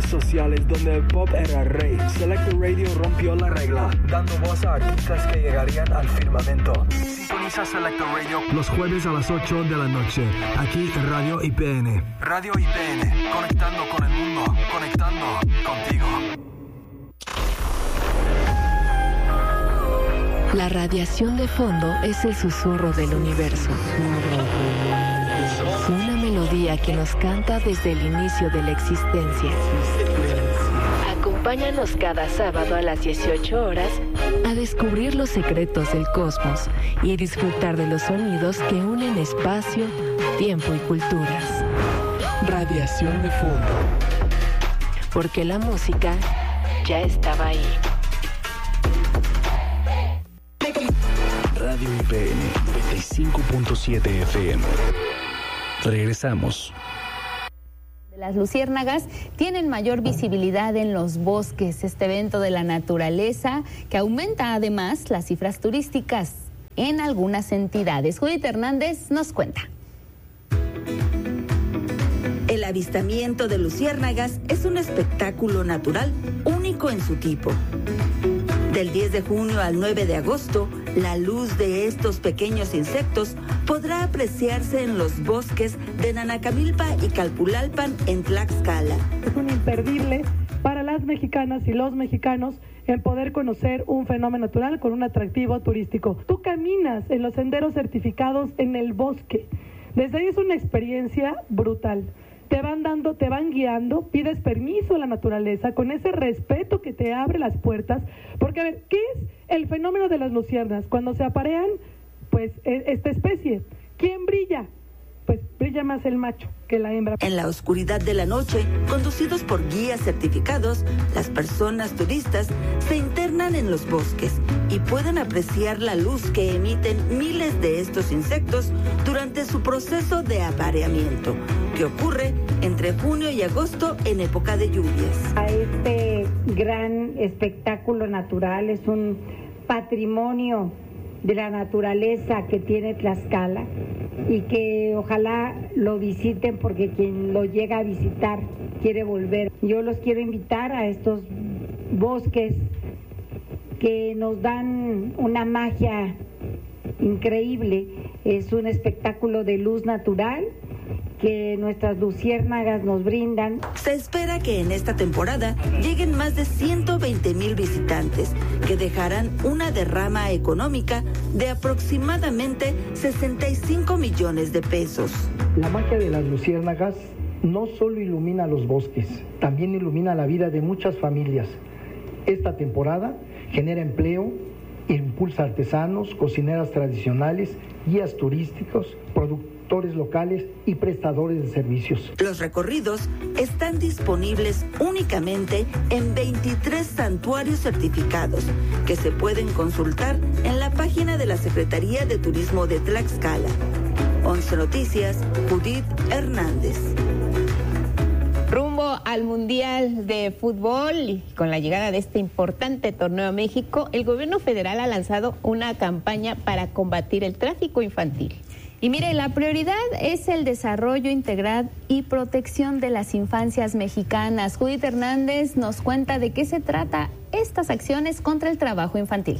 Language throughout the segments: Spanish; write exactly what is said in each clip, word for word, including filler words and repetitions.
redes sociales donde el pop era rey, Selector Radio rompió la regla, dando voz a artistas que llegarían al firmamento. Sintoniza Selector Radio los jueves a las ocho de la noche, aquí en Radio I P N. Radio I P N, conectando con el mundo, conectando contigo. La radiación de fondo es el susurro del universo. Una melodía que nos canta desde el inicio de la existencia. Acompáñanos cada sábado a las dieciocho horas a descubrir los secretos del cosmos y disfrutar de los sonidos que unen espacio, tiempo y culturas. Radiación de fondo. Porque la música ya estaba ahí. Radio I P N noventa y cinco punto siete F M. Regresamos. Las luciérnagas tienen mayor visibilidad en los bosques, este evento de la naturaleza que aumenta además las cifras turísticas en algunas entidades. Judith Hernández nos cuenta. El avistamiento de luciérnagas es un espectáculo natural único en su tipo. Del diez de junio al nueve de agosto, la luz de estos pequeños insectos podrá apreciarse en los bosques de Nanacamilpa y Calpulalpan en Tlaxcala. Es un imperdible para las mexicanas y los mexicanos el poder conocer un fenómeno natural con un atractivo turístico. Tú caminas en los senderos certificados en el bosque. Desde ahí es una experiencia brutal. Te van dando, te van guiando, pides permiso a la naturaleza con ese respeto que te abre las puertas, porque a ver, ¿qué es el fenómeno de las luciernas? Cuando se aparean, pues, esta especie, ¿quién brilla? Pues brilla más el macho que la hembra. En la oscuridad de la noche, conducidos por guías certificados, las personas turistas se internan en los bosques y pueden apreciar la luz que emiten miles de estos insectos durante su proceso de apareamiento, que ocurre entre junio y agosto en época de lluvias. A este gran espectáculo natural es un patrimonio de la naturaleza que tiene Tlaxcala y que ojalá lo visiten porque quien lo llega a visitar quiere volver. Yo los quiero invitar a estos bosques que nos dan una magia increíble. Es un espectáculo de luz natural que nuestras luciérnagas nos brindan. Se espera que en esta temporada lleguen más de ciento veinte mil visitantes, que dejarán una derrama económica de aproximadamente sesenta y cinco millones de pesos. La magia de las luciérnagas no solo ilumina los bosques, también ilumina la vida de muchas familias. Esta temporada genera empleo, impulsa artesanos, cocineras tradicionales, guías turísticos, productores locales y prestadores de servicios. Los recorridos están disponibles únicamente en veintitrés santuarios certificados que se pueden consultar en la página de la Secretaría de Turismo de Tlaxcala. once Noticias, Judith Hernández. Rumbo al Mundial de Fútbol y con la llegada de este importante torneo a México, el gobierno federal ha lanzado una campaña para combatir el tráfico infantil. Y mire, la prioridad es el desarrollo integral y protección de las infancias mexicanas. Judith Hernández nos cuenta de qué se trata estas acciones contra el trabajo infantil.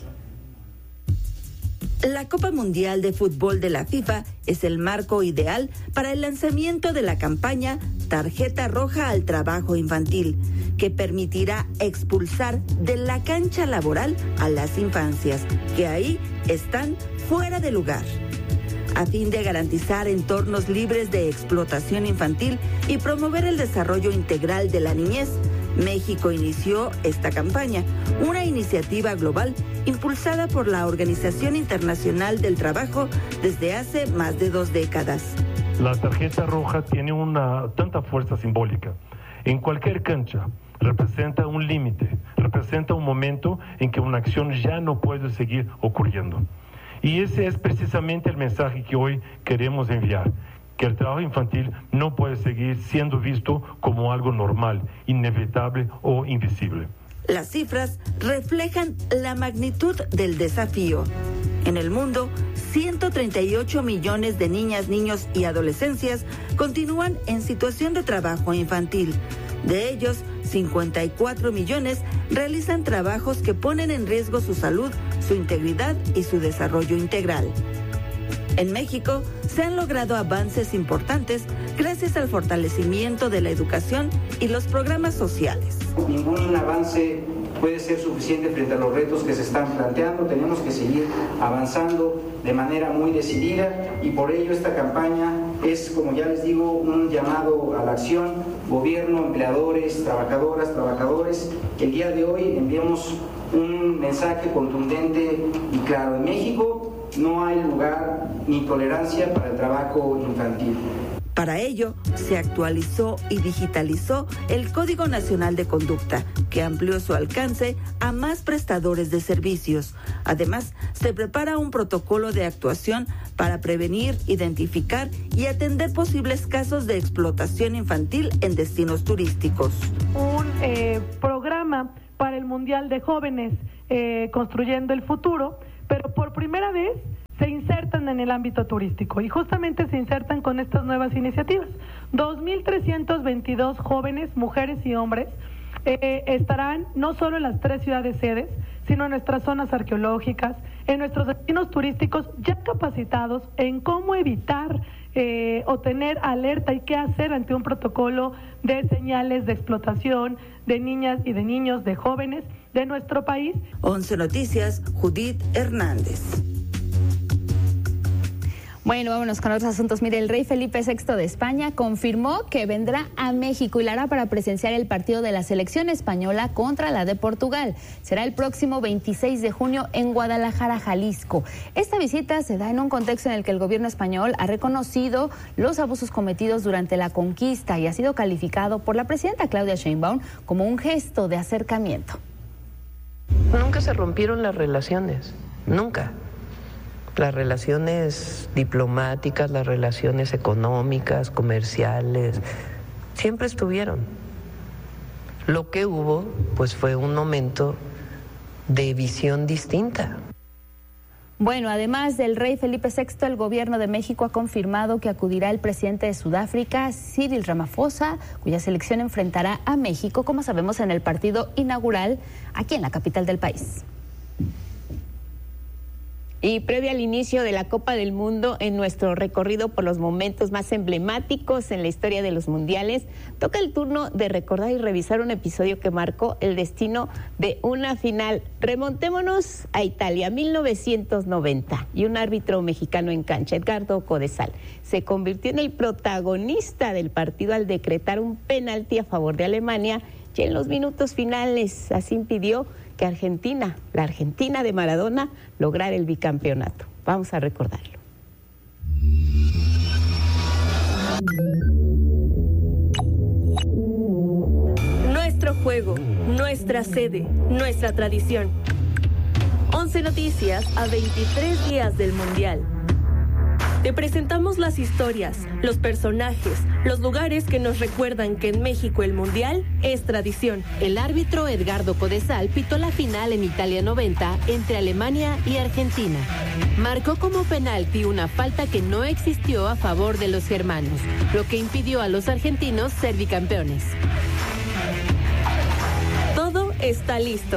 La Copa Mundial de Fútbol de la FIFA es el marco ideal para el lanzamiento de la campaña Tarjeta Roja al Trabajo Infantil, que permitirá expulsar de la cancha laboral a las infancias, que ahí están fuera de lugar. A fin de garantizar entornos libres de explotación infantil y promover el desarrollo integral de la niñez, México inició esta campaña, una iniciativa global impulsada por la Organización Internacional del Trabajo desde hace más de dos décadas. La tarjeta roja tiene una tanta fuerza simbólica. En cualquier cancha representa un límite, representa un momento en que una acción ya no puede seguir ocurriendo. Y ese es precisamente el mensaje que hoy queremos enviar, que el trabajo infantil no puede seguir siendo visto como algo normal, inevitable o invisible. Las cifras reflejan la magnitud del desafío. En el mundo, ciento treinta y ocho millones de niñas, niños y adolescencias continúan en situación de trabajo infantil. De ellos, cincuenta y cuatro millones realizan trabajos que ponen en riesgo su salud, su integridad y su desarrollo integral. En México se han logrado avances importantes gracias al fortalecimiento de la educación y los programas sociales. Ningún avance puede ser suficiente frente a los retos que se están planteando. Tenemos que seguir avanzando de manera muy decidida y por ello esta campaña es, como ya les digo, un llamado a la acción. Gobierno, empleadores, trabajadoras, trabajadores, el día de hoy enviamos un mensaje contundente y claro. En México no hay lugar ni tolerancia para el trabajo infantil. Para ello, se actualizó y digitalizó el Código Nacional de Conducta, que amplió su alcance a más prestadores de servicios. Además, se prepara un protocolo de actuación para prevenir, identificar y atender posibles casos de explotación infantil en destinos turísticos. Un eh, programa para el Mundial de Jóvenes eh, Construyendo el Futuro, pero por primera vez se insertan en el ámbito turístico y justamente se insertan con estas nuevas iniciativas. dos mil trescientos veintidós jóvenes, mujeres y hombres eh, estarán no solo en las tres ciudades sedes, sino en nuestras zonas arqueológicas, en nuestros destinos turísticos, ya capacitados en cómo evitar eh, o tener alerta y qué hacer ante un protocolo de señales de explotación de niñas y de niños, de jóvenes de nuestro país. once Noticias, Judith Hernández. Bueno, vámonos con otros asuntos. Mire, el rey Felipe sexto de España confirmó que vendrá a México y lo hará para presenciar el partido de la selección española contra la de Portugal. Será el próximo veintiséis de junio en Guadalajara, Jalisco. Esta visita se da en un contexto en el que el gobierno español ha reconocido los abusos cometidos durante la conquista y ha sido calificado por la presidenta Claudia Sheinbaum como un gesto de acercamiento. Nunca se rompieron las relaciones, nunca. Las relaciones diplomáticas, las relaciones económicas, comerciales, siempre estuvieron. Lo que hubo, pues, fue un momento de visión distinta. Bueno, además del rey Felipe sexto, el gobierno de México ha confirmado que acudirá el presidente de Sudáfrica, Cyril Ramaphosa, cuya selección enfrentará a México, como sabemos, en el partido inaugural aquí en la capital del país. Y previo al inicio de la Copa del Mundo, en nuestro recorrido por los momentos más emblemáticos en la historia de los mundiales, toca el turno de recordar y revisar un episodio que marcó el destino de una final. Remontémonos a Italia, mil novecientos noventa, y un árbitro mexicano en cancha, Edgardo Codesal, se convirtió en el protagonista del partido al decretar un penalti a favor de Alemania, y en los minutos finales así impidió que Argentina, la Argentina de Maradona, lograra el bicampeonato. Vamos a recordarlo. Nuestro juego, nuestra sede, nuestra tradición. once Noticias a veintitrés días del Mundial. Te presentamos las historias, los personajes, los lugares que nos recuerdan que en México el Mundial es tradición. El árbitro Edgardo Codesal pitó la final en Italia noventa entre Alemania y Argentina. Marcó como penalti una falta que no existió a favor de los germanos, lo que impidió a los argentinos ser bicampeones. Todo está listo.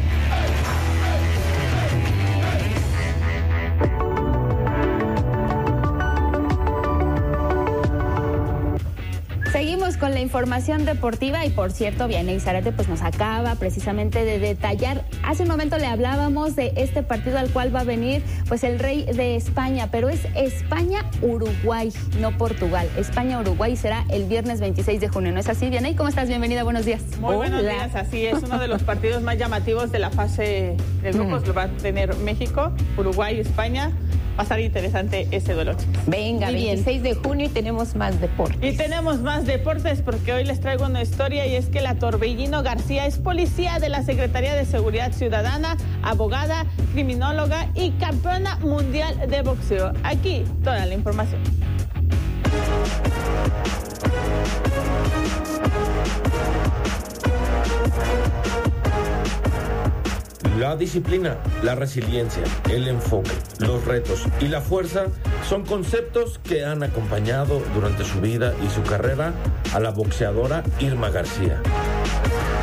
Seguimos con la información deportiva y, por cierto, Vianey Zárate pues nos acaba precisamente de detallar. Hace un momento le hablábamos de este partido al cual va a venir pues el rey de España, pero es España-Uruguay, no Portugal. España-Uruguay será el viernes veintiséis de junio, ¿no es así, Vianey? ¿Cómo estás? Bienvenida, buenos días. Muy Hola. buenos días, así es, uno de los partidos más llamativos de la fase de grupos, mm. lo va a tener México, Uruguay y España. Va a estar interesante ese duelo. Venga, Muy veintiséis bien. de junio y tenemos más deportes. Y tenemos más deportes porque hoy les traigo una historia y es que la Torbellino García es policía de la Secretaría de Seguridad Ciudadana, abogada, criminóloga y campeona mundial de boxeo. Aquí toda la información. La disciplina, la resiliencia, el enfoque, los retos y la fuerza son conceptos que han acompañado durante su vida y su carrera a la boxeadora Irma García.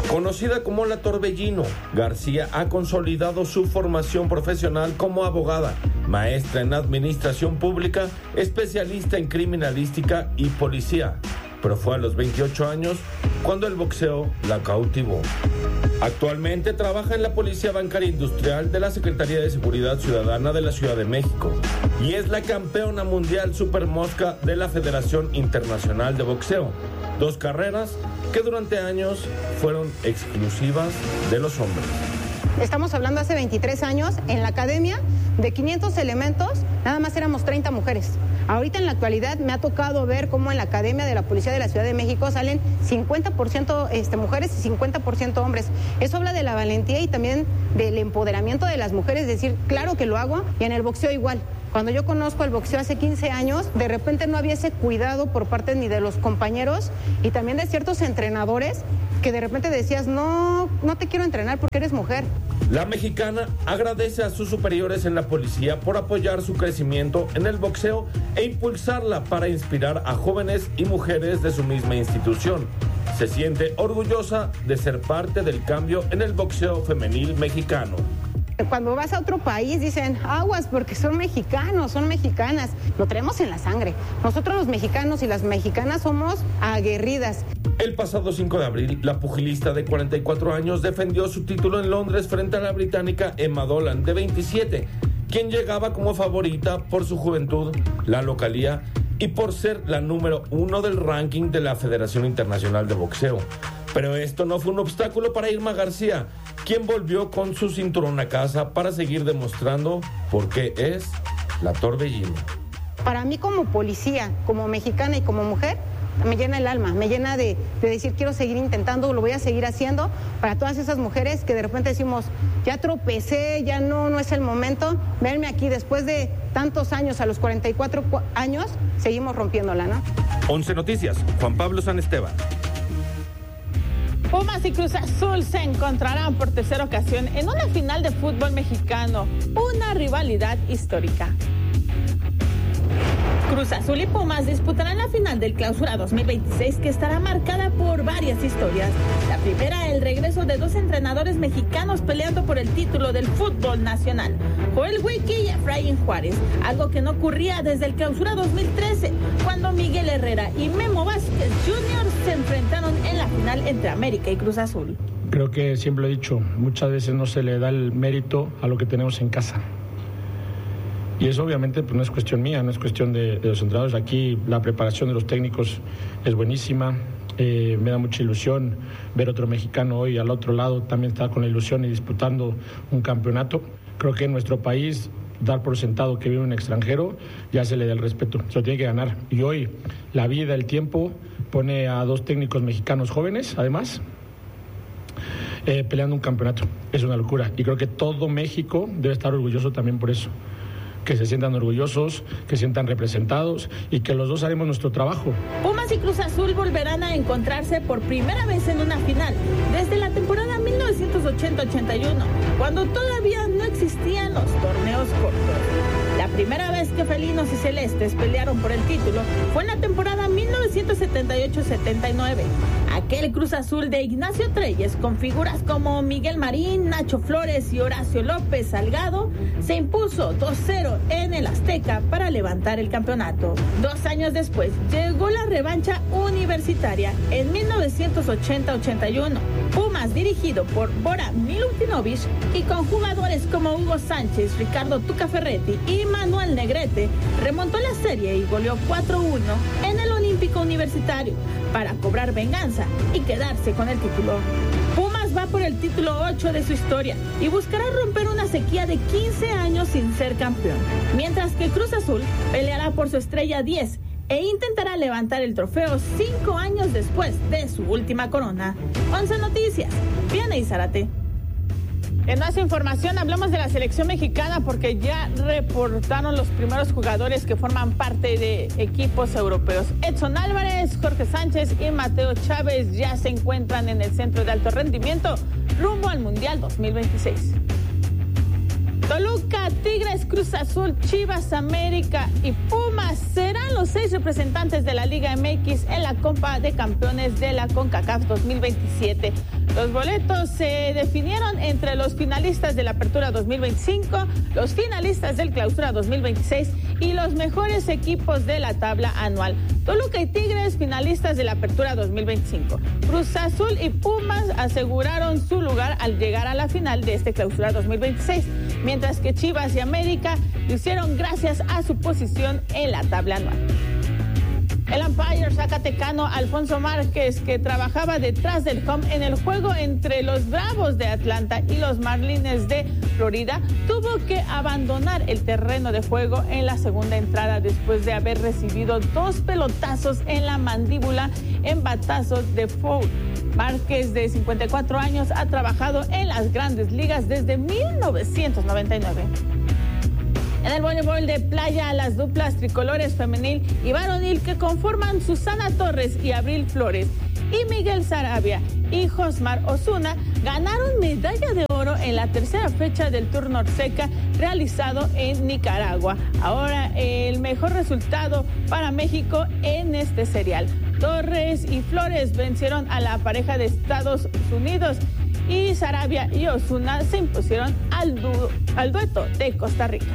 Conocida como La Torbellino, García ha consolidado su formación profesional como abogada, maestra en administración pública, especialista en criminalística y policía. Pero fue a los veintiocho años cuando el boxeo la cautivó. Actualmente trabaja en la Policía Bancaria Industrial de la Secretaría de Seguridad Ciudadana de la Ciudad de México y es la campeona mundial supermosca de la Federación Internacional de Boxeo. Dos carreras que durante años fueron exclusivas de los hombres. Estamos hablando hace veintitrés años, en la academia, de quinientos elementos, nada más éramos treinta mujeres. Ahorita en la actualidad me ha tocado ver cómo en la Academia de la Policía de la Ciudad de México salen cincuenta por ciento este, mujeres y cincuenta por ciento hombres. Eso habla de la valentía y también del empoderamiento de las mujeres, decir, claro que lo hago, y en el boxeo igual. Cuando yo conozco el boxeo hace quince años, de repente no había ese cuidado por parte ni de los compañeros y también de ciertos entrenadores que de repente decías, no, no te quiero entrenar porque eres mujer. La mexicana agradece a sus superiores en la policía por apoyar su crecimiento en el boxeo e impulsarla para inspirar a jóvenes y mujeres de su misma institución. Se siente orgullosa de ser parte del cambio en el boxeo femenil mexicano. Cuando vas a otro país dicen aguas porque son mexicanos, son mexicanas. Lo traemos en la sangre. Nosotros los mexicanos y las mexicanas somos aguerridas. El pasado cinco de abril, la pugilista de cuarenta y cuatro años defendió su título en Londres frente a la británica Emma Dolan, de veintisiete, quien llegaba como favorita por su juventud, la localía y por ser la número uno del ranking de la Federación Internacional de Boxeo. Pero esto no fue un obstáculo para Irma García, quien volvió con su cinturón a casa para seguir demostrando por qué es la Torbellino. Para mí como policía, como mexicana y como mujer, me llena el alma, me llena de, de decir quiero seguir intentando, lo voy a seguir haciendo para todas esas mujeres que de repente decimos ya tropecé, ya no, no es el momento. Verme aquí después de tantos años, a los cuarenta y cuatro años, seguimos rompiéndola, ¿no? once Noticias, Juan Pablo San Esteban. Pumas y Cruz Azul se encontrarán por tercera ocasión en una final de fútbol mexicano, una rivalidad histórica. Cruz Azul y Pumas disputarán la final del Clausura dos mil veintiséis, que estará marcada por varias historias. La primera, el regreso de dos entrenadores mexicanos peleando por el título del fútbol nacional, Joel Wiki y Efraín Juárez, algo que no ocurría desde el Clausura dos mil trece, cuando Miguel Herrera y Memo Vázquez junior se enfrentaron en la final entre América y Cruz Azul. Creo que siempre lo he dicho, muchas veces no se le da el mérito a lo que tenemos en casa. Y eso obviamente pues, no es cuestión mía, no es cuestión de, de los entrenadores. Aquí la preparación de los técnicos es buenísima. Eh, me da mucha ilusión ver otro mexicano hoy al otro lado, también está con la ilusión y disputando un campeonato. Creo que en nuestro país dar por sentado que vive un extranjero ya se le da el respeto, se lo tiene que ganar. Y hoy la vida, el tiempo pone a dos técnicos mexicanos jóvenes, además, eh, peleando un campeonato. Es una locura y creo que todo México debe estar orgulloso también por eso. Que se sientan orgullosos, que se sientan representados y que los dos haremos nuestro trabajo. Pumas y Cruz Azul volverán a encontrarse por primera vez en una final desde la temporada mil novecientos ochenta ochenta y uno, cuando todavía no existían los torneos cortos. La primera vez que felinos y celestes pelearon por el título fue en la temporada mil novecientos setenta y ocho setenta y nueve. Aquel Cruz Azul de Ignacio Treyes, con figuras como Miguel Marín, Nacho Flores y Horacio López Salgado, se impuso dos cero en el Azteca para levantar el campeonato. Dos años después llegó la revancha universitaria en mil novecientos ochenta ochenta y uno. Pumas, dirigido por Bora Milutinovic y con jugadores como Hugo Sánchez, Ricardo Tuca Ferretti y Manuel Negrete, remontó la serie y goleó cuatro uno en el Olímpico Universitario para cobrar venganza y quedarse con el título. Pumas va por el título ocho de su historia y buscará romper una sequía de quince años sin ser campeón, mientras que Cruz Azul peleará por su estrella diez e intentará levantar el trofeo cinco años después de su última corona. once Noticias, Viana y Zárate. En más información hablamos de la selección mexicana porque ya reportaron los primeros jugadores que forman parte de equipos europeos. Edson Álvarez, Jorge Sánchez y Mateo Chávez ya se encuentran en el centro de alto rendimiento rumbo al Mundial dos mil veintiséis. Toluca, Tigres, Cruz Azul, Chivas, América y Pumas serán los seis representantes de la Liga M X en la Copa de Campeones de la CONCACAF dos mil veintisiete. Los boletos se definieron entre los finalistas de la Apertura dos mil veinticinco, los finalistas del Clausura dos mil veintiséis y los mejores equipos de la tabla anual. Toluca y Tigres, finalistas de la Apertura dos mil veinticinco. Cruz Azul y Pumas aseguraron su lugar al llegar a la final de este Clausura dos mil veintiséis, mientras que Chivas y América lo hicieron gracias a su posición en la tabla anual. El umpire zacatecano Alfonso Márquez, que trabajaba detrás del home en el juego entre los Bravos de Atlanta y los Marlins de Florida, tuvo que abandonar el terreno de juego en la segunda entrada después de haber recibido dos pelotazos en la mandíbula en batazos de foul. Márquez, de cincuenta y cuatro años, ha trabajado en las grandes ligas desde mil novecientos noventa y nueve. En el voleibol de playa, las duplas tricolores femenil y varonil que conforman Susana Torres y Abril Flores y Miguel Sarabia y Josmar Osuna ganaron medalla de oro en la tercera fecha del Tour Norseca realizado en Nicaragua. Ahora el mejor resultado para México en este serial. Torres y Flores vencieron a la pareja de Estados Unidos y Sarabia y Osuna se impusieron al, du- al dueto de Costa Rica.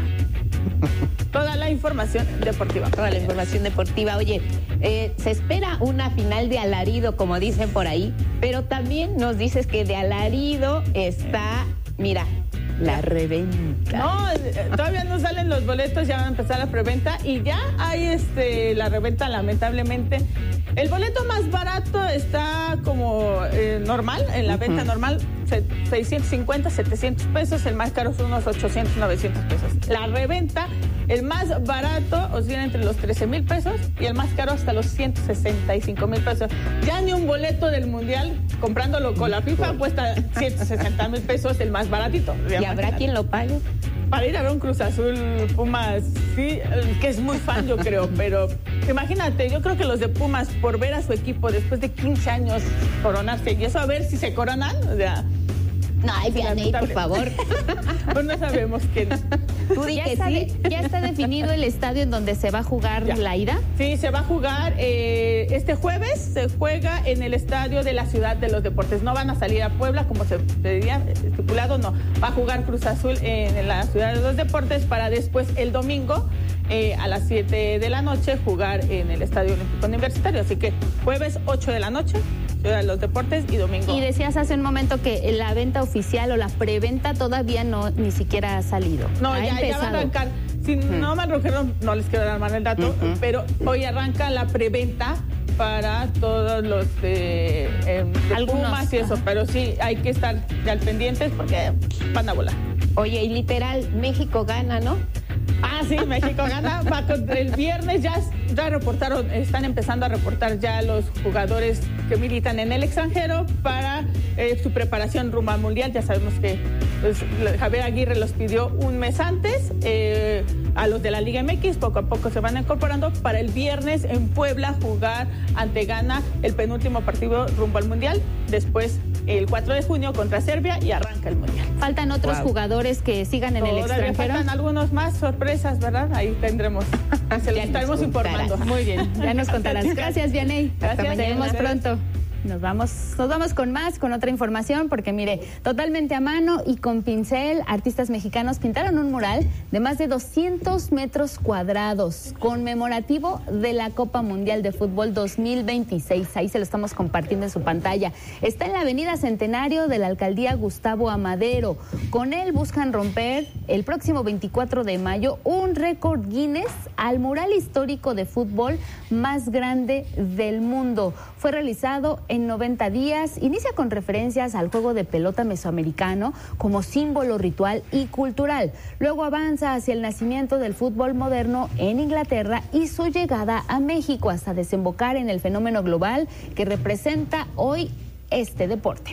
Toda la información deportiva. Toda la información deportiva. Oye, eh, se espera una final de alarido, como dicen por ahí, pero también nos dices que de alarido está, mira, la reventa. No, todavía no salen los boletos, ya van a empezar la preventa y ya hay este la reventa, lamentablemente. El boleto más barato está como eh, normal, en la venta uh-huh. normal, seiscientos cincuenta, setecientos pesos, el más caro son unos ochocientos, novecientos pesos. La reventa, el más barato oscila entre los trece mil pesos y el más caro hasta los ciento sesenta y cinco mil pesos. Ya ni un boleto del Mundial, comprándolo con la FIFA, cuesta ciento sesenta mil pesos, el más baratito. ¿Y habrá quien lo pague? Para ir a ver un Cruz Azul Pumas, sí, que es muy fan yo creo, pero imagínate, yo creo que los de Pumas, por ver a su equipo después de quince años coronarse, y eso a ver si se coronan, o sea... No, ay, Vianney, por favor. Pues no sabemos quién. Tú di que sí. De, ¿Ya está definido el estadio en donde se va a jugar ya. la ida? Sí, se va a jugar eh, este jueves, se juega en el estadio de la Ciudad de los Deportes. No van a salir a Puebla, como se tenía estipulado, no. Va a jugar Cruz Azul en la Ciudad de los Deportes para después el domingo eh, a las siete de la noche jugar en el Estadio Olímpico Universitario. Así que jueves ocho de la noche. De los deportes y domingo. Y decías hace un momento que la venta oficial o la preventa todavía no ni siquiera ha salido. No, ya, ya va a arrancar. Si uh-huh. no me arrojaron, no les quiero dar mal el dato, uh-huh. pero hoy arranca la preventa para todos los de, eh, de Pumas y eso, uh-huh. pero sí hay que estar ya al pendientes porque van a volar. Oye, y literal, México gana, ¿no? Ah, sí, México gana. Va contra el viernes ya, ya reportaron, están empezando a reportar ya los jugadores que militan en el extranjero para eh, su preparación rumbo al Mundial. Ya sabemos que pues, Javier Aguirre los pidió un mes antes eh, a los de la Liga M X. Poco a poco se van incorporando para el viernes en Puebla jugar ante Ghana el penúltimo partido rumbo al Mundial. Después el cuatro de junio contra Serbia y arranca el Mundial. ¿Faltan otros wow. jugadores que sigan en Todavía el extranjero? Faltan algunos más sorpresas, ¿verdad? Ahí tendremos. Se los estaremos informando. Muy bien, ya nos contarás. Gracias, Vianney. Hasta mañana. Nos vemos pronto. Nos vamos, nos vamos con más, con otra información, porque mire, totalmente a mano y con pincel, artistas mexicanos pintaron un mural de más de doscientos metros cuadrados, conmemorativo de la Copa Mundial de Fútbol dos mil veintiséis. Ahí se lo estamos compartiendo en su pantalla. Está en la avenida Centenario de la alcaldía Gustavo Amadero. Con él buscan romper el próximo veinticuatro de mayo un récord Guinness al mural histórico de fútbol más grande del mundo. Fue realizado en noventa días, inicia con referencias al juego de pelota mesoamericano como símbolo ritual y cultural. Luego avanza hacia el nacimiento del fútbol moderno en Inglaterra y su llegada a México hasta desembocar en el fenómeno global que representa hoy este deporte.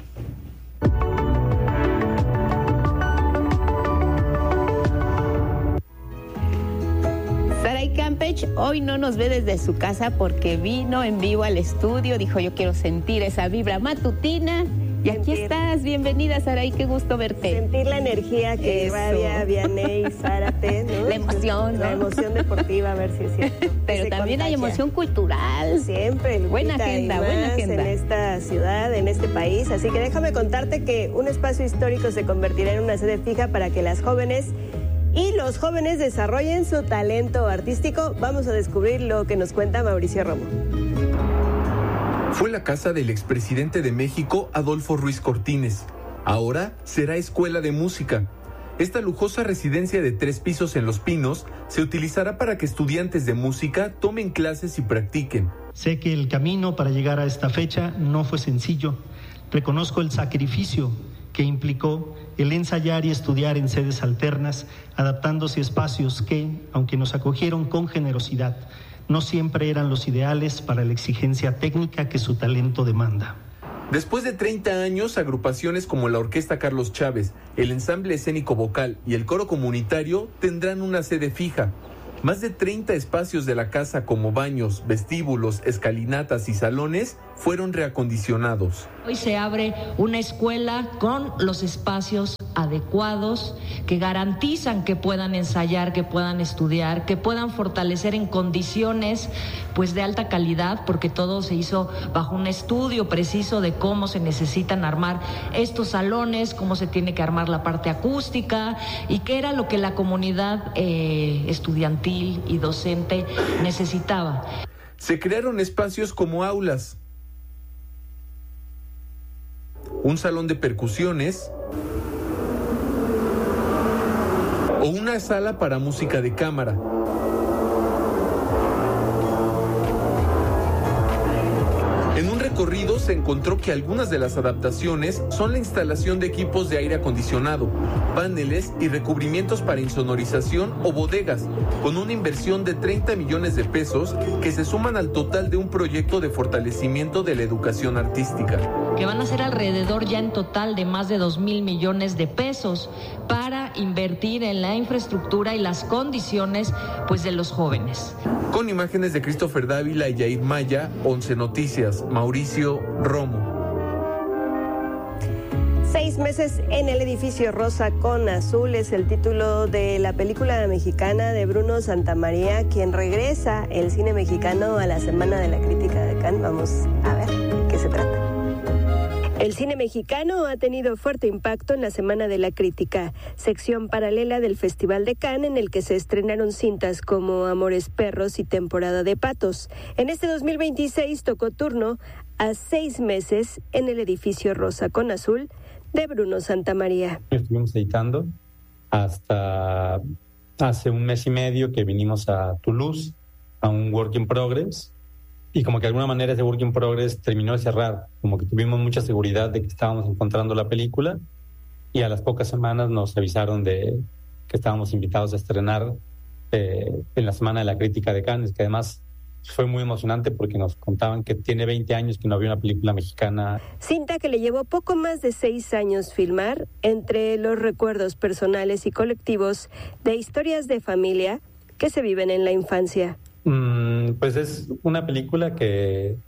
Saray Campech hoy no nos ve desde su casa porque vino en vivo al estudio, dijo yo quiero sentir esa vibra matutina Y aquí sentir, estás, bienvenida Saraí, qué gusto verte. Sentir la energía que irradia Vianey, Zárate, ¿no? La emoción, ¿no? La emoción deportiva, a ver si es cierto. Pero también contagia. Hay emoción cultural. Siempre. Buena agenda, buena agenda. En esta ciudad, en este país. Así que déjame contarte que un espacio histórico se convertirá en una sede fija para que las jóvenes y los jóvenes desarrollen su talento artístico. Vamos a descubrir lo que nos cuenta Mauricio Romo. Fue la casa del expresidente de México, Adolfo Ruiz Cortines. Ahora será escuela de música. Esta lujosa residencia de tres pisos en Los Pinos se utilizará para que estudiantes de música tomen clases y practiquen. Sé que el camino para llegar a esta fecha no fue sencillo. Reconozco el sacrificio que implicó el ensayar y estudiar en sedes alternas, adaptándose a espacios que, aunque nos acogieron con generosidad, no siempre eran los ideales para la exigencia técnica que su talento demanda. Después de treinta años, agrupaciones como la Orquesta Carlos Chávez, el Ensamble Escénico Vocal y el Coro Comunitario tendrán una sede fija. Más de treinta espacios de la casa como baños, vestíbulos, escalinatas y salones fueron reacondicionados. Hoy se abre una escuela con los espacios adecuados que garantizan que puedan ensayar, que puedan estudiar, que puedan fortalecer en condiciones pues de alta calidad, porque todo se hizo bajo un estudio preciso de cómo se necesitan armar estos salones, cómo se tiene que armar la parte acústica y qué era lo que la comunidad eh, estudiantil y docente necesitaba. Se crearon espacios como aulas, un salón de percusiones o una sala para música de cámara. En un recorrido se encontró que algunas de las adaptaciones son la instalación de equipos de aire acondicionado, paneles y recubrimientos para insonorización o bodegas, con una inversión de treinta millones de pesos que se suman al total de un proyecto de fortalecimiento de la educación artística. Que van a ser alrededor ya en total de más de dos mil millones de pesos para invertir en la infraestructura y las condiciones pues de los jóvenes. Con imágenes de Christopher Dávila y Yair Maya, Once Noticias, Mauricio Romo. Seis meses en el edificio rosa con azul es el título de la película mexicana de Bruno Santamaría, quien regresa el cine mexicano a la Semana de la Crítica de Cannes. Vamos a ver de qué se trata. El cine mexicano ha tenido fuerte impacto en la Semana de la Crítica, sección paralela del Festival de Cannes en el que se estrenaron cintas como Amores Perros y Temporada de Patos. En este dos mil veintiséis tocó turno a seis meses en el edificio rosa con azul de Bruno Santamaría. Estuvimos editando hasta hace un mes y medio que vinimos a Toulouse a un work in progress. Y como que de alguna manera ese work in progress terminó de cerrar, como que tuvimos mucha seguridad de que estábamos encontrando la película y a las pocas semanas nos avisaron de que estábamos invitados a estrenar eh, en la Semana de la Crítica de Cannes, que además fue muy emocionante porque nos contaban que tiene veinte años que no había una película mexicana. Cinta que le llevó poco más de seis años filmar, entre los recuerdos personales y colectivos de historias de familia que se viven en la infancia. Pues es una película que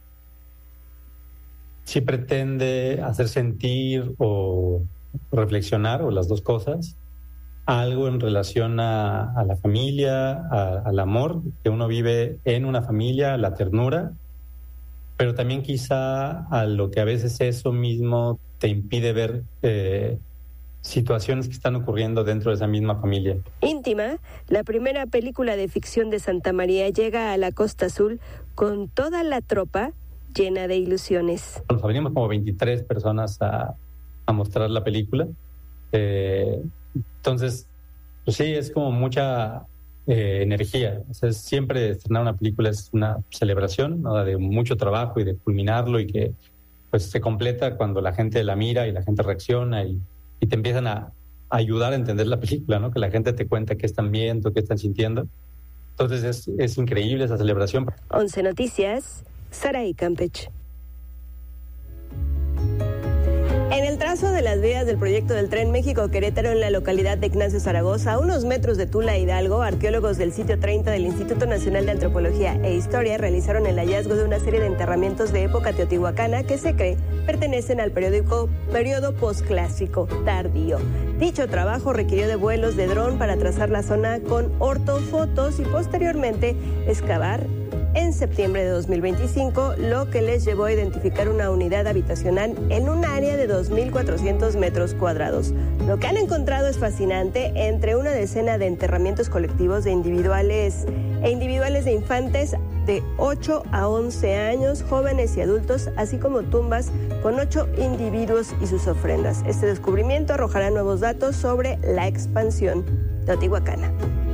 sí pretende hacer sentir o reflexionar, o las dos cosas, algo en relación a, a la familia, a, al amor que uno vive en una familia, la ternura, pero también quizá a lo que a veces eso mismo te impide ver eh, situaciones que están ocurriendo dentro de esa misma familia. Íntima, la primera película de ficción de Santamaría llega a la Costa Azul con toda la tropa llena de ilusiones. Nos abrimos como veintitrés personas a, a mostrar la película. Eh, entonces, pues sí, es como mucha eh, energía. O sea, siempre estrenar una película es una celebración, ¿no? De mucho trabajo y de culminarlo, y que pues se completa cuando la gente la mira y la gente reacciona y y te empiezan a ayudar a entender la película, ¿no? Que la gente te cuenta qué están viendo, qué están sintiendo. Entonces es, es increíble esa celebración. Once Noticias, Saraí Campech. En el trazo de las vías del proyecto del Tren México-Querétaro en la localidad de Ignacio Zaragoza, a unos metros de Tula Hidalgo, arqueólogos del sitio treinta del Instituto Nacional de Antropología e Historia realizaron el hallazgo de una serie de enterramientos de época teotihuacana que se cree pertenecen al periódico, periodo posclásico tardío. Dicho trabajo requirió de vuelos de dron para trazar la zona con ortofotos y posteriormente excavar en septiembre de dos mil veinticinco, lo que les llevó a identificar una unidad habitacional en un área de dos mil cuatrocientos metros cuadrados. Lo que han encontrado es fascinante: entre una decena de enterramientos colectivos de individuales e individuales de infantes de ocho a once años, jóvenes y adultos, así como tumbas con ocho individuos y sus ofrendas. Este descubrimiento arrojará nuevos datos sobre la expansión teotihuacana.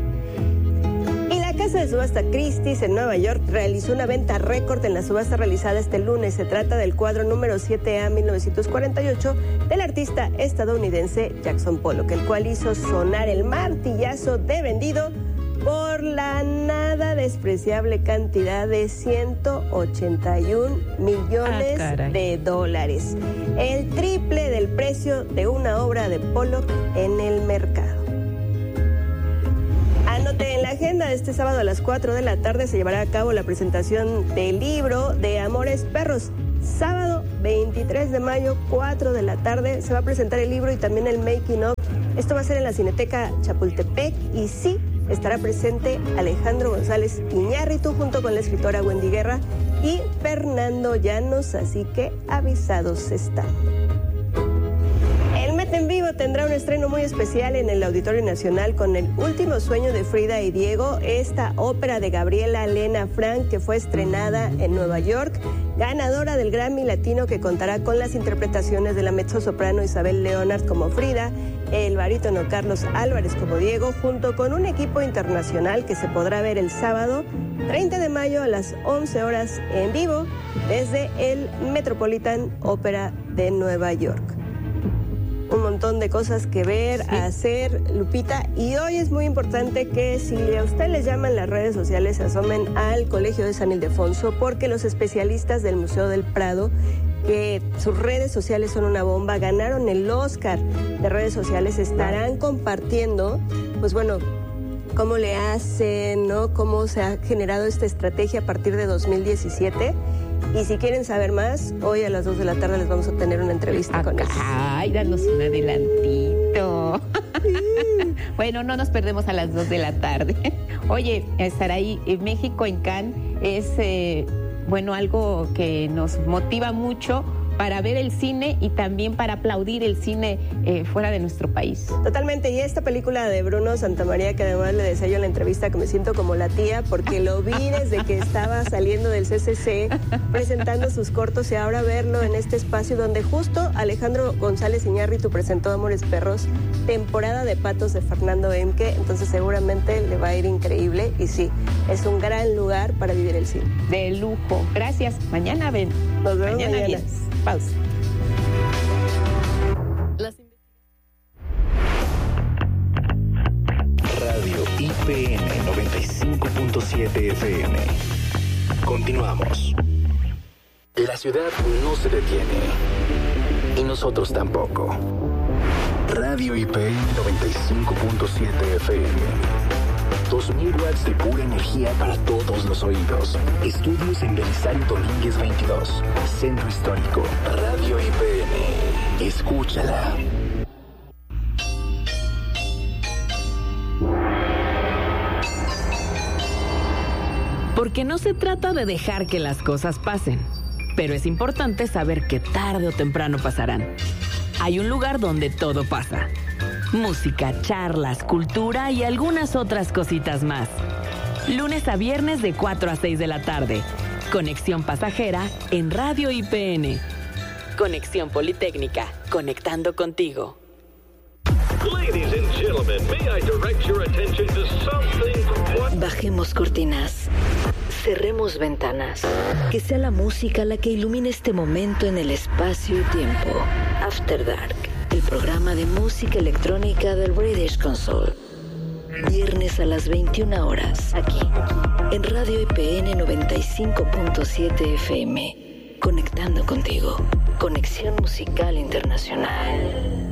La casa de subasta Christie's en Nueva York realizó una venta récord en la subasta realizada este lunes. Se trata del cuadro número siete A mil novecientos cuarenta y ocho del artista estadounidense Jackson Pollock, el cual hizo sonar el martillazo de vendido por la nada despreciable cantidad de ciento ochenta y un millones ah, de dólares, el triple del precio de una obra de Pollock en el mercado. Anote en la agenda, este sábado a las cuatro de la tarde se llevará a cabo la presentación del libro de Amores Perros. Sábado veintitrés de mayo, cuatro de la tarde, se va a presentar el libro y también el making of. Esto va a ser en la Cineteca Chapultepec y sí, estará presente Alejandro González Iñárritu junto con la escritora Wendy Guerra y Fernando Llanos, así que avisados están. En vivo tendrá un estreno muy especial en el Auditorio Nacional con El último sueño de Frida y Diego, esta ópera de Gabriela Lena Frank que fue estrenada en Nueva York, ganadora del Grammy Latino, que contará con las interpretaciones de la mezzosoprano Isabel Leonard como Frida, el barítono Carlos Álvarez como Diego, junto con un equipo internacional que se podrá ver el sábado treinta de mayo a las once horas en vivo desde el Metropolitan Opera de Nueva York. Un montón de cosas que ver, sí. hacer, Lupita, y hoy es muy importante que si a usted les llaman las redes sociales, se asomen al Colegio de San Ildefonso, porque los especialistas del Museo del Prado, que sus redes sociales son una bomba, ganaron el Oscar de redes sociales, estarán compartiendo, pues bueno, cómo le hacen, ¿no? Cómo se ha generado esta estrategia a partir de dos mil diecisiete. Y si quieren saber más, hoy a las dos de la tarde les vamos a tener una entrevista Acá, con ellos. Ay, danos un adelantito. Bueno, no nos perdemos a las dos de la tarde. Oye, estar ahí en México, en Cannes, es, eh, bueno, algo que nos motiva mucho para ver el cine y también para aplaudir el cine eh, fuera de nuestro país. Totalmente, y esta película de Bruno Santamaría, que además le decía yo en la entrevista que me siento como la tía, porque lo vi desde que estaba saliendo del C C C, presentando sus cortos, y ahora verlo en este espacio donde justo Alejandro González Iñárritu presentó Amores Perros, temporada de Patos de Fernando Emke, entonces seguramente le va a ir increíble, y sí, es un gran lugar para vivir el cine. De lujo. Gracias. Mañana ven. Nos vemos mañana. mañana. Pausa. Radio I P N noventa y cinco punto siete F M. Continuamos. La ciudad no se detiene. Y nosotros tampoco. Radio I P N noventa y cinco punto siete F M. dos mil watts de pura energía para todos los oídos. Estudios en Belisario Domínguez veintidós. Centro Histórico. Radio I P N. Escúchala. Porque no se trata de dejar que las cosas pasen, pero es importante saber que tarde o temprano pasarán. Hay un lugar donde todo pasa. Música, charlas, cultura y algunas otras cositas más. Lunes a viernes de cuatro a seis de la tarde. Conexión Pasajera en Radio I P N. Conexión Politécnica, conectando contigo. Ladies and gentlemen, may I direct your attention to something... Bajemos cortinas. Cerremos ventanas. Que sea la música la que ilumine este momento en el espacio y tiempo. After Dark, el programa de música electrónica del British Console. Viernes a las veintiuna horas, aquí, en Radio I P N noventa y cinco punto siete F M. conectando contigo. Conexión Musical Internacional.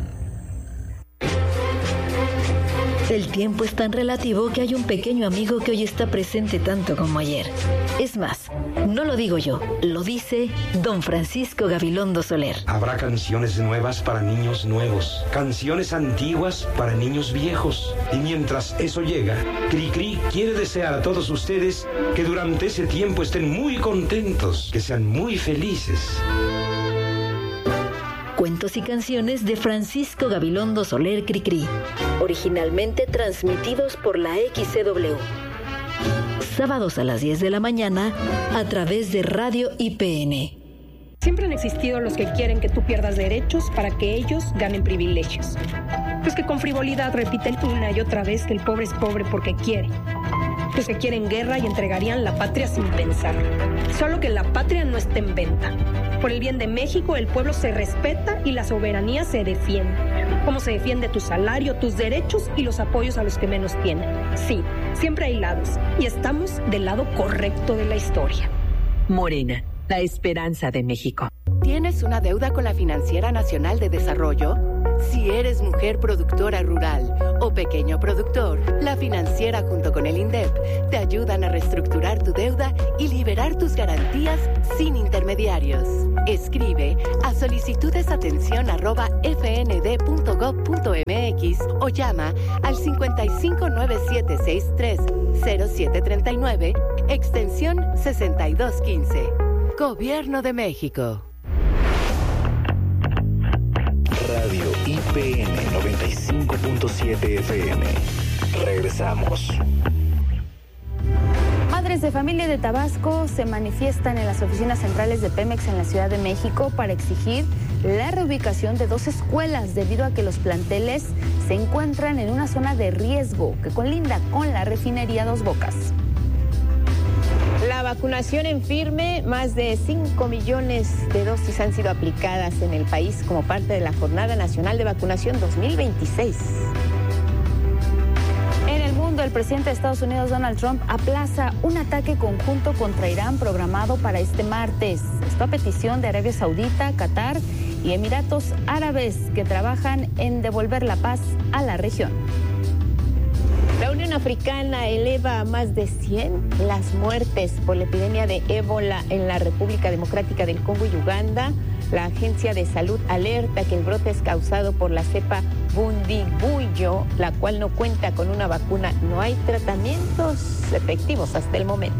El tiempo es tan relativo que hay un pequeño amigo que hoy está presente tanto como ayer. Es más, no lo digo yo, lo dice don Francisco Gabilondo Soler. Habrá canciones nuevas para niños nuevos, canciones antiguas para niños viejos. Y mientras eso llega, Cricri quiere desear a todos ustedes que durante ese tiempo estén muy contentos, que sean muy felices. Cuentos y canciones de Francisco Gabilondo Soler Cricri, originalmente transmitidos por la X C W. Sábados a las diez de la mañana a través de Radio I P N. Siempre han existido los que quieren que tú pierdas derechos para que ellos ganen privilegios. Los que con frivolidad repiten una y otra vez que el pobre es pobre porque quiere. Los que quieren guerra y entregarían la patria sin pensar. Solo que la patria no está en venta. Por el bien de México, el pueblo se respeta y la soberanía se defiende. ¿Cómo se defiende tu salario, tus derechos y los apoyos a los que menos tienen? Sí, siempre hay lados y estamos del lado correcto de la historia. Morena, la esperanza de México. ¿Tienes una deuda con la Financiera Nacional de Desarrollo? Si eres mujer productora rural o pequeño productor, la Financiera junto con el INDEP te ayudan a reestructurar tu deuda y liberar tus garantías sin intermediarios. Escribe a solicitudesatención arroba f n d punto gov punto m x o llama al cincuenta y cinco nueve siete seis tres cero siete tres nueve, extensión sesenta y dos quince. Gobierno de México. Radio I P N noventa y cinco punto siete F M. Regresamos. Madres de familia de Tabasco se manifiestan en las oficinas centrales de Pemex en la Ciudad de México para exigir la reubicación de dos escuelas debido a que los planteles se encuentran en una zona de riesgo que colinda con la refinería Dos Bocas. La vacunación en firme, más de cinco millones de dosis han sido aplicadas en el país como parte de la Jornada Nacional de Vacunación dos mil veintiséis. En el mundo, el presidente de Estados Unidos, Donald Trump, aplaza un ataque conjunto contra Irán programado para este martes. Esto a petición de Arabia Saudita, Qatar y Emiratos Árabes, que trabajan en devolver la paz a la región. La Unión Africana eleva a más de cien las muertes por la epidemia de ébola en la República Democrática del Congo y Uganda. La Agencia de Salud alerta que el brote es causado por la cepa Bundibugyo, la cual no cuenta con una vacuna. No hay tratamientos efectivos hasta el momento.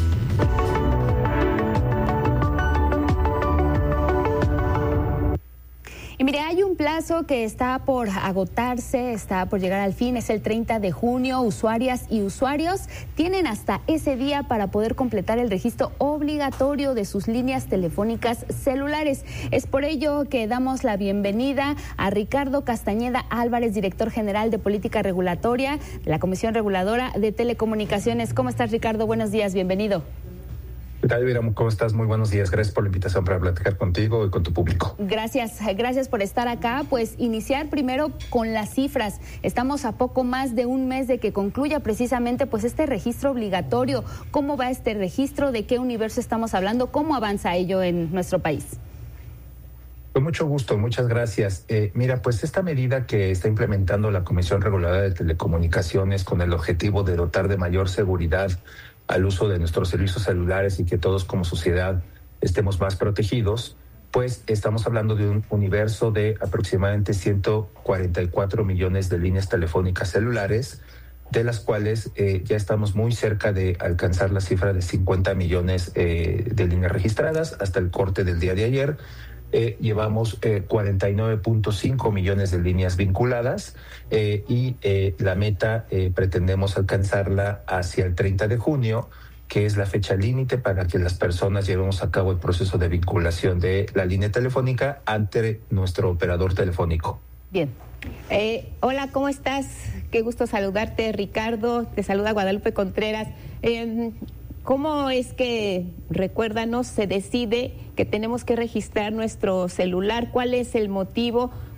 Y mire, hay un plazo que está por agotarse, está por llegar al fin, es el treinta de junio. Usuarias y usuarios tienen hasta ese día para poder completar el registro obligatorio de sus líneas telefónicas celulares. Es por ello que damos la bienvenida a Ricardo Castañeda Álvarez, director general de Política Regulatoria de la Comisión Reguladora de Telecomunicaciones. ¿Cómo estás, Ricardo? Buenos días, bienvenido. ¿Qué tal, Elvira? ¿Cómo estás? Muy buenos días. Gracias por la invitación para platicar contigo y con tu público. Gracias, gracias por estar acá. Pues iniciar primero con las cifras. Estamos a poco más de un mes de que concluya precisamente pues este registro obligatorio. ¿Cómo va este registro? ¿De qué universo estamos hablando? ¿Cómo avanza ello en nuestro país? Con mucho gusto, muchas gracias. Eh, mira, pues esta medida que está implementando la Comisión Reguladora de Telecomunicaciones con el objetivo de dotar de mayor seguridad al uso de nuestros servicios celulares y que todos como sociedad estemos más protegidos, pues estamos hablando de un universo de aproximadamente ciento cuarenta y cuatro millones de líneas telefónicas celulares, de las cuales eh, ya estamos muy cerca de alcanzar la cifra de cincuenta millones eh, de líneas registradas. Hasta el corte del día de ayer eh, llevamos eh, cuarenta y nueve punto cinco millones de líneas vinculadas eh, y eh, la meta eh, pretendemos alcanzarla hacia el treinta de junio, que es la fecha límite para que las personas llevemos a cabo el proceso de vinculación de la línea telefónica ante nuestro operador telefónico. Bien. Eh, hola, ¿cómo estás? Qué gusto saludarte, Ricardo. Te saluda Guadalupe Contreras. Eh, ¿Cómo es que, recuérdanos, se decide que tenemos que registrar nuestro celular? ¿Cuál es el motivo?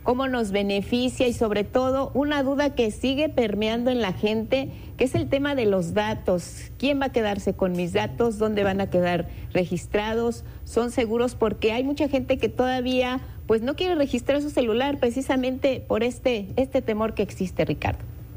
cómo nos beneficia y sobre todo una duda que sigue permeando en la gente, que es el tema de los datos. ¿Quién va a quedarse con mis datos? ¿Dónde van a quedar registrados? ¿Son seguros? Porque hay mucha gente que todavía pues no quiere registrar su celular precisamente por este, este temor que existe, Ricardo.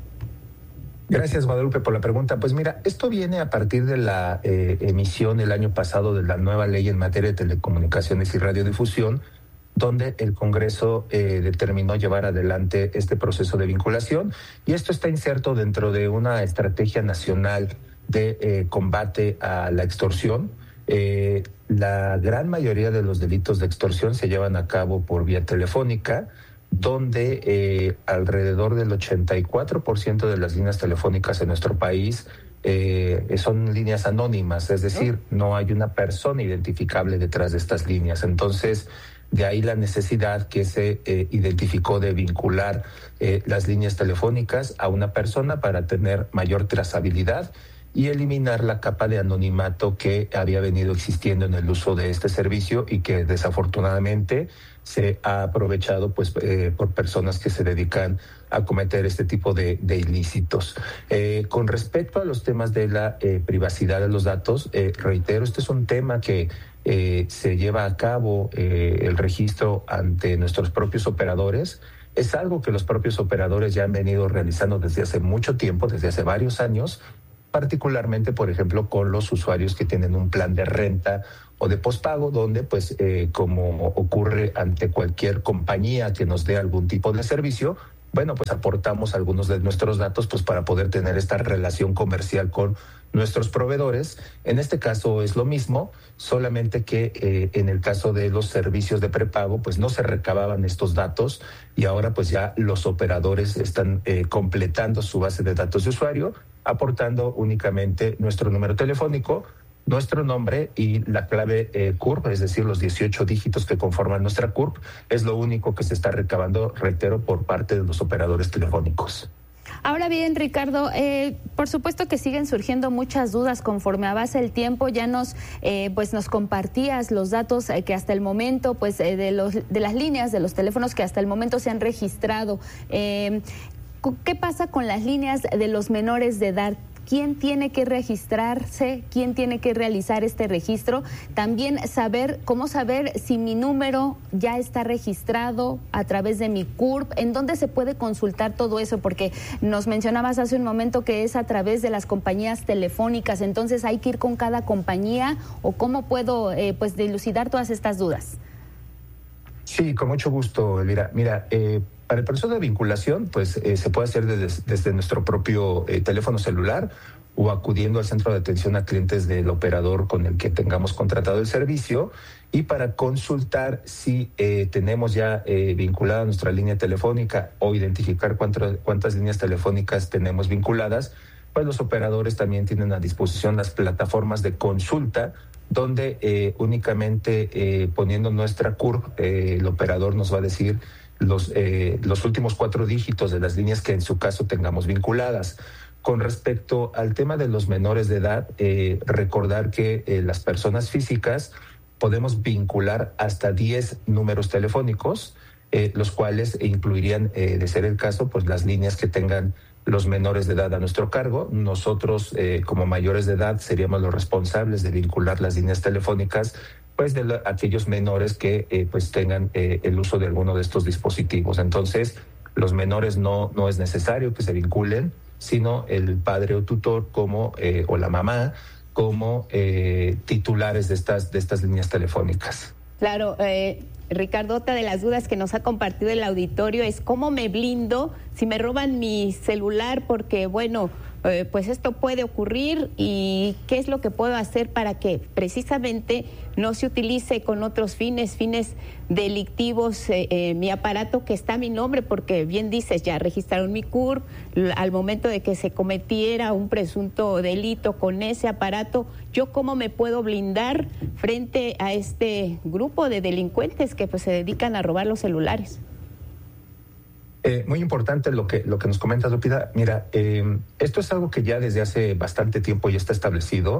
Gracias, Guadalupe, por la pregunta. Pues mira, esto viene a partir de la eh, emisión el año pasado de la nueva ley en materia de telecomunicaciones y radiodifusión, donde el Congreso eh, determinó llevar adelante este proceso de vinculación, y esto está inserto dentro de una estrategia nacional de eh, combate a la extorsión. Eh, la gran mayoría de los delitos de extorsión se llevan a cabo por vía telefónica, donde eh, alrededor del ochenta y cuatro por ciento de las líneas telefónicas en nuestro país eh, son líneas anónimas, es decir, no hay una persona identificable detrás de estas líneas. Entonces, de ahí la necesidad que se eh, identificó de vincular eh, las líneas telefónicas a una persona para tener mayor trazabilidad y eliminar la capa de anonimato que había venido existiendo en el uso de este servicio y que desafortunadamente se ha aprovechado pues eh, por personas que se dedican a cometer este tipo de, de ilícitos. Eh, con respecto a los temas de la eh, privacidad de los datos, eh, reitero, este es un tema que eh, se lleva a cabo eh, el registro ante nuestros propios operadores. Es algo que los propios operadores ya han venido realizando desde hace mucho tiempo, desde hace varios años, particularmente, por ejemplo, con los usuarios que tienen un plan de renta o de pospago, donde, pues, eh, como ocurre ante cualquier compañía que nos dé algún tipo de servicio, bueno, pues aportamos algunos de nuestros datos pues para poder tener esta relación comercial con nuestros proveedores. En este caso es lo mismo, solamente que eh, en el caso de los servicios de prepago pues no se recababan estos datos y ahora pues ya los operadores están eh, completando su base de datos de usuario, aportando únicamente nuestro número telefónico, nuestro nombre y la clave eh, C U R P, es decir, los dieciocho dígitos que conforman nuestra C U R P, es lo único que se está recabando, reitero, por parte de los operadores telefónicos. Ahora bien, Ricardo, eh, por supuesto que siguen surgiendo muchas dudas conforme avanza el tiempo. Ya nos, eh, pues nos compartías los datos eh, que hasta el momento, pues eh, de los de las líneas de los teléfonos que hasta el momento se han registrado. Eh, ¿Qué pasa con las líneas de los menores de edad? ¿Quién tiene que registrarse? ¿Quién tiene que realizar este registro? También saber, cómo saber si mi número ya está registrado a través de mi C U R P. ¿En dónde se puede consultar todo eso? Porque nos mencionabas hace un momento que es a través de las compañías telefónicas. Entonces, ¿hay que ir con cada compañía? ¿O cómo puedo eh, pues dilucidar todas estas dudas? Sí, con mucho gusto, Elvira. Mira, eh, para el proceso de vinculación, pues eh, se puede hacer desde, desde nuestro propio eh, teléfono celular o acudiendo al centro de atención a clientes del operador con el que tengamos contratado el servicio. Y para consultar si eh, tenemos ya eh, vinculada nuestra línea telefónica o identificar cuánto, cuántas líneas telefónicas tenemos vinculadas, pues los operadores también tienen a disposición las plataformas de consulta, donde eh, únicamente eh, poniendo nuestra C U R P, eh, el operador nos va a decir los, eh, los últimos cuatro dígitos de las líneas que en su caso tengamos vinculadas. Con respecto al tema de los menores de edad, eh, recordar que eh, las personas físicas podemos vincular hasta diez números telefónicos, eh, los cuales incluirían, eh, de ser el caso, pues las líneas que tengan los menores de edad a nuestro cargo. Nosotros, eh, como mayores de edad, seríamos los responsables de vincular las líneas telefónicas pues de la, aquellos menores que eh, pues tengan eh, el uso de alguno de estos dispositivos. Entonces, los menores no, no es necesario que se vinculen, sino el padre o tutor como eh, o la mamá como eh, titulares de estas, de estas líneas telefónicas. Claro, eh, Ricardo, otra de las dudas que nos ha compartido el auditorio es cómo me blindo si me roban mi celular, porque bueno, eh, pues esto puede ocurrir, y qué es lo que puedo hacer para que precisamente no se utilice con otros fines, fines delictivos, eh, eh, mi aparato que está a mi nombre, porque bien dices, ya registraron mi C U R P, al momento de que se cometiera un presunto delito con ese aparato, ¿yo cómo me puedo blindar frente a este grupo de delincuentes que pues se dedican a robar los celulares? Eh, muy importante lo que, lo que nos comenta Lupita. Mira, eh, esto es algo que ya desde hace bastante tiempo ya está establecido.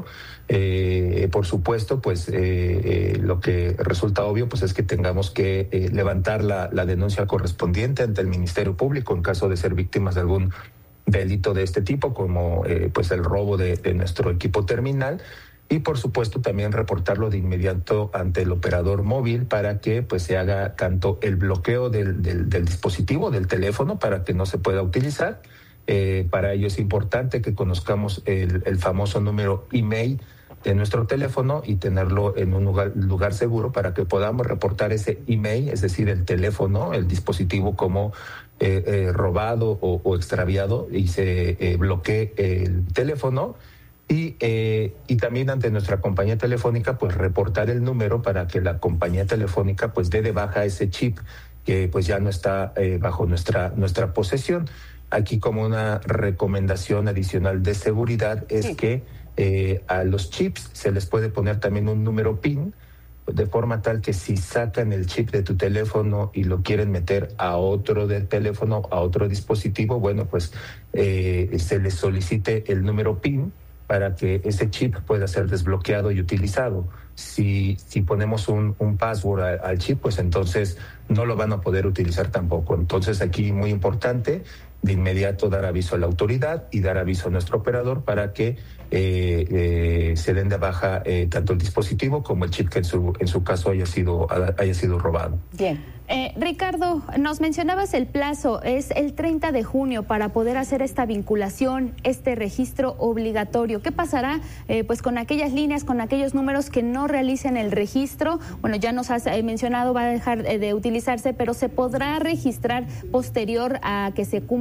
Eh, por supuesto, pues eh, eh, lo que resulta obvio pues es que tengamos que eh, levantar la, la denuncia correspondiente ante el Ministerio Público en caso de ser víctimas de algún delito de este tipo, como eh, pues el robo de, de nuestro equipo terminal. Y por supuesto también reportarlo de inmediato ante el operador móvil para que pues se haga tanto el bloqueo del, del, del dispositivo, del teléfono, para que no se pueda utilizar. Eh, para ello es importante que conozcamos el, el famoso número email de nuestro teléfono y tenerlo en un lugar, lugar seguro para que podamos reportar ese email, es decir, el teléfono, el dispositivo como eh, eh, robado o, o extraviado, y se eh, bloquee el teléfono. Y, eh, y también ante nuestra compañía telefónica, pues reportar el número para que la compañía telefónica pues dé de baja ese chip que pues ya no está eh, bajo nuestra, nuestra posesión. Aquí como una recomendación adicional de seguridad es sí. que eh, a los chips se les puede poner también un número PIN, de forma tal que si sacan el chip de tu teléfono y lo quieren meter a otro del teléfono, a otro dispositivo, bueno, pues eh, se les solicite el número PIN para que ese chip pueda ser desbloqueado y utilizado. Si, si ponemos un, un password al, al chip, pues entonces no lo van a poder utilizar tampoco. Entonces aquí muy importante, de inmediato dar aviso a la autoridad y dar aviso a nuestro operador para que eh, eh, se den de baja eh, tanto el dispositivo como el chip que en su, en su caso haya sido, haya sido robado. Bien. Eh, Ricardo, nos mencionabas el plazo, es el treinta de junio para poder hacer esta vinculación, este registro obligatorio. ¿Qué pasará eh, pues con aquellas líneas, con aquellos números que no realicen el registro? Bueno, ya nos has eh, mencionado, va a dejar eh, de utilizarse, pero se podrá registrar posterior a que se cumpla